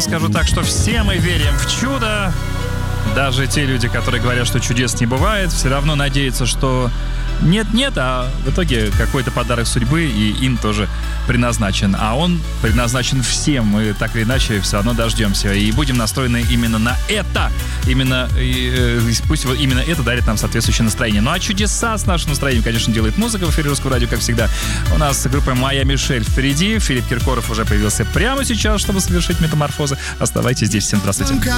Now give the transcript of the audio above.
скажу так, что все мы верим в чудо. Даже те люди, которые говорят, что чудес не бывает, все равно надеются, что нет-нет, а в итоге какой-то подарок судьбы и им тоже предназначен. А он предназначен всем. Мы так или иначе все равно дождемся. И будем настроены именно на это. Пусть вот именно это дарит нам соответствующее настроение. Ну а чудеса с нашим настроением, конечно, делает музыка в эфире Русского радио, как всегда. У нас группа «Моя Мишель» впереди. Филипп Киркоров уже появился прямо сейчас, чтобы совершить метаморфозы. Оставайтесь здесь. Всем здравствуйте.